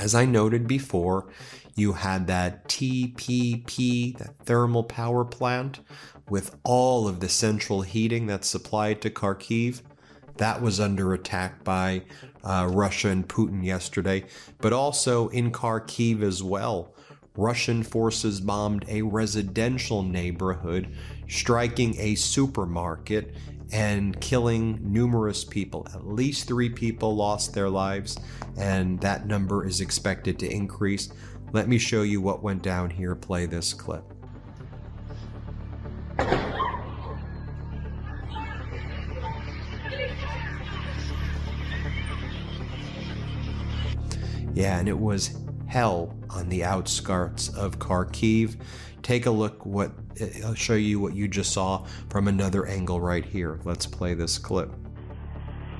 As I noted before, you had that TPP, that thermal power plant, with all of the central heating that's supplied to Kharkiv. That was under attack by Russia and Putin yesterday, but also in Kharkiv as well. Russian forces bombed a residential neighborhood, striking a supermarket and killing numerous people. At least 3 people lost their lives, and that number is expected to increase. Let me show you what went down here. Play this clip. Yeah, and it was hell on the outskirts of Kharkiv. Take a look. I'll show you what you just saw from another angle right here. Let's play this clip.